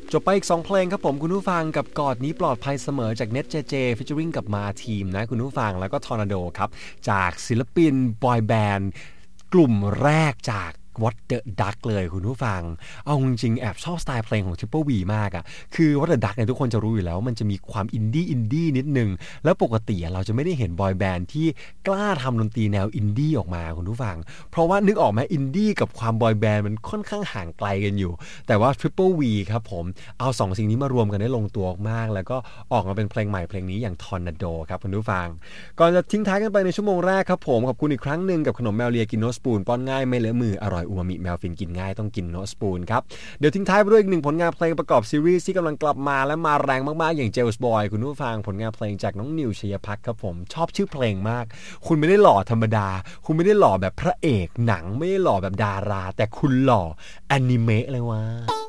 จบไปอีก2เพลงครับผมคุณผู้ฟังกับกอดนี้ปลอดภัยเสมอจาก Net JJ featuring กับมาทีมนะคุณผู้ฟังแล้วก็ทอร์นาโดครับจากศิลปินบอยแบนด์กลุ่มแรกจาก What the Duck เลยคุณผู้ฟังเอาจริงๆแอบชอบสไตล์เพลงของ Triple V มากอ่ะคือ What the Duck เนี่ยทุกคนจะรู้อยู่แล้วมันจะมีความอินดี้นิดนึงแล้วปกติเราจะไม่ได้เห็นบอยแบนด์ที่กล้าทำดนตรีแนวอินดี้ออกมาคุณผู้ฟังเพราะว่านึกออกไหมอินดี้กับความบอยแบนด์มันค่อนข้างห่างไกลกันอยู่แต่ว่า Triple V ครับผมเอา2สิ่งนี้มารวมกันได้ลงตัวมากแล้วก็ออกมาเป็นเพลงใหม่เพลงนี้อย่าง Tornado ครับคุณผู้ฟังก่อนจะทิ้งท้ายกันไปในชั่วโมงแรกครับผมขอบคุณอีกครั้งนึงกับขนมแมวเลียกินโนสปูนป้อนง่ายไม่เลอะมืออร่อยอูมามิแมวฟินกินง่ายต้องกินโนสปูนครับเดี๋ยวทิ้งท้ายไปด้วยอีกหนึ่งผลงานเพลงประกอบซีรีส์ที่กำลังกลับมาและมาแรงมากๆอย่าง Jail's Boy คุณผู้ฟังผลงานเพลงจากน้องนิวชัยภัทรครับผมชอบชื่อเพลงมากคุณไม่ได้หล่อธรรมดาคุณไม่ได้หล่อแบบพระเอกหนังไม่ได้หล่อแบบดาราแต่คุณหล่ออนิเมะเลยว่ะ